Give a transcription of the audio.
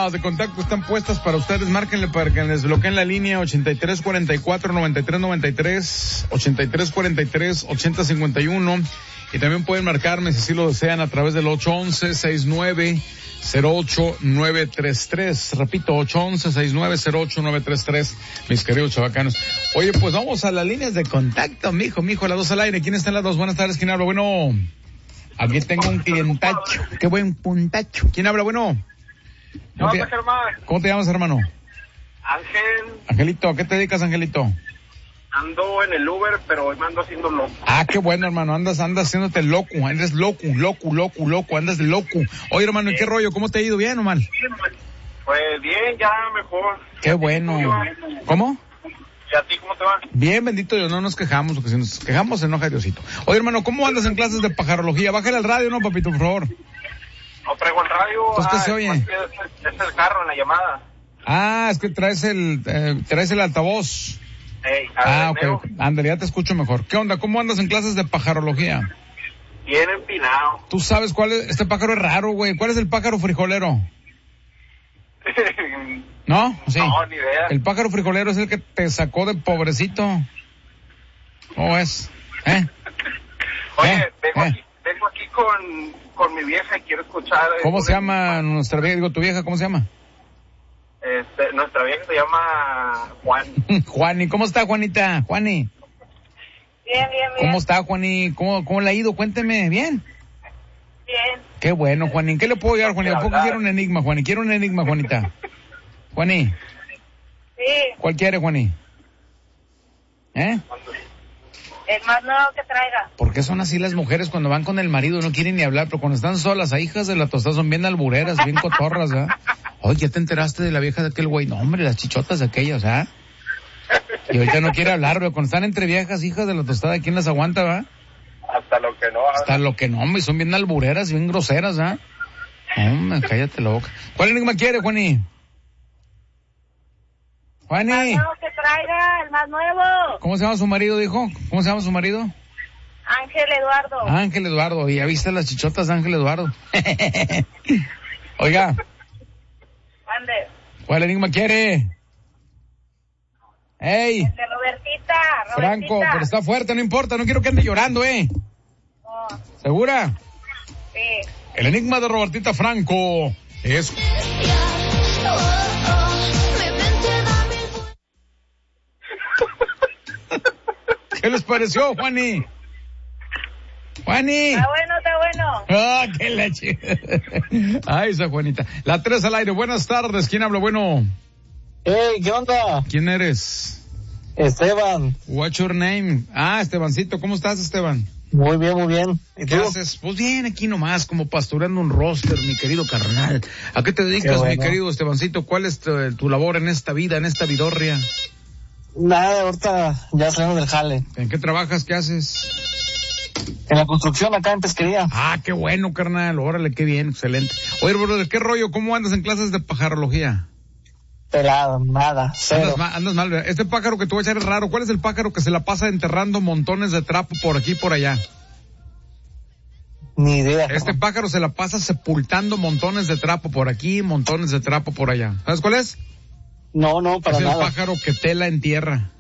líneas de contacto están puestas para ustedes. Márquenle para que les bloqueen la línea 8344-9393, 8343-8051. Y también pueden marcarme, si así lo desean, a través del 811-6908-933. Repito, 811-6908-933, mis queridos chavacanos. Oye, pues vamos a las líneas de contacto, mijo, las dos al aire. ¿Quién está en las dos? Buenas tardes, ¿quién habla? Bueno, aquí tengo un clientacho. Qué buen puntacho. ¿Quién habla? Bueno. ¿Cómo te llamas, hermano? Ángel. Angelito, ¿a qué te dedicas, Angelito? Ando en el Uber, pero hoy me ando haciendo loco. Ah, qué bueno, hermano, andas haciéndote loco, andas loco, andas de loco. Oye, hermano, ¿en qué rollo? ¿Cómo te ha ido? ¿Bien o mal? Pues bien, ya mejor. Qué bueno. ¿Cómo? ¿Y a ti cómo te va? Bien, bendito Dios, no nos quejamos, porque si nos quejamos se enoja Diosito. Oye, hermano, ¿cómo andas en clases de pajarología? Bájale al radio, ¿no, papito, por favor? No traigo el radio. Entonces, ¿qué se oye? Es el carro en la llamada. Ah, es que traes el altavoz. Hey, ok. Ándale, ya te escucho mejor. ¿Qué onda? ¿Cómo andas en clases de pajarología? Bien empinado. ¿Tú sabes cuál es? Este pájaro es raro, güey. ¿Cuál es el pájaro frijolero? ¿No? Sí. No, ni idea. El pájaro frijolero es el que te sacó de pobrecito. ¿Cómo es? Oye, vengo aquí con mi vieja y quiero escuchar. ¿Cómo se llama nuestra vieja? Digo, tu vieja, ¿cómo se llama? Nuestra vieja se llama Juan. Juani, ¿cómo está, Juanita? Juani. Bien. ¿Cómo está, Juani? ¿Cómo le ha ido? Cuénteme, ¿bien? Bien. Qué bueno, Juani. ¿En qué le puedo ayudar, Juani? ¿A poco quiero un enigma, Juani? Quiero un enigma, Juanita. Juani. Sí. ¿Cuál quiere, Juani? El más nuevo que traiga. ¿Por qué son así las mujeres cuando van con el marido? No quieren ni hablar, pero cuando están solas, a hijas de la tostada son bien albureras, bien cotorras, ¿verdad? Oye, ¿ya te enteraste de la vieja de aquel güey? No, hombre, las chichotas de aquellas, ¿ah? Y ahorita no quiere hablar, pero cuando están entre viejas, hijas de la tostada, ¿quién las aguanta, va? Hasta lo que no. Hasta lo que no, hombre, son bien albureras, bien groseras, ¿ah? Hombre, cállate la boca. ¿Cuál enigma quiere, Juani? Juani. El más nuevo que traiga, el más nuevo. ¿Cómo se llama su marido, dijo? ¿Cómo se llama su marido? Ángel Eduardo. Ángel Eduardo. ¿Y ya viste las chichotas de Ángel Eduardo? Oiga. Mande. ¿Cuál enigma quiere? ¡Ey! El de Robertita. Franco, pero está fuerte, no importa, no quiero que ande llorando, No. ¿Segura? Sí. El enigma de Robertita Franco es... ¿Qué les pareció, Juani? ¡Juani! Está bueno. ¡Ah, qué leche! Ay, esa Juanita. La 3 al aire, buenas tardes. ¿Quién habla? Bueno. Hey, ¿qué onda? ¿Quién eres? Esteban. What's your name? Ah, Estebancito. ¿Cómo estás, Esteban? Muy bien. ¿Y ¿Qué tú? haces? Pues bien, aquí nomás, como pastoreando un roster, mi querido carnal. ¿A qué te dedicas, Qué bueno. mi querido Estebancito? ¿Cuál es tu labor en esta vida, en esta vidorria? Nada, ahorita ya salimos del jale. ¿En qué trabajas? ¿Qué haces? En la construcción acá en Pesquería. Ah, qué bueno, carnal. Órale, qué bien, excelente. Oye, brother, ¿qué rollo? ¿Cómo andas en clases de pajarología? Pelado, nada, cero. Andas mal, ¿verdad? Este pájaro que te voy a echar es raro. ¿Cuál es el pájaro que se la pasa enterrando montones de trapo por aquí y por allá? Ni idea. Este pájaro se la pasa sepultando montones de trapo por aquí, montones de trapo por allá. ¿Sabes cuál es? No, para es el nada. pájaro que tela en tierra.